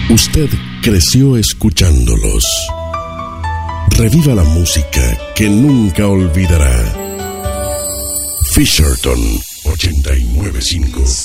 Usted creció escuchándolos. Reviva la música que nunca olvidará. Fisherton 89.5.